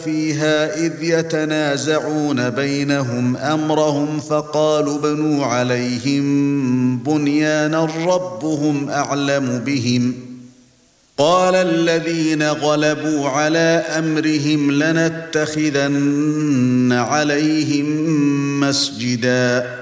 فيها إذ يتنازعون بينهم أمرهم فقالوا بنوا عليهم بنيانا ربهم أعلم بهم قال الذين غلبوا على أمرهم لنتخذن عليهم مسجدا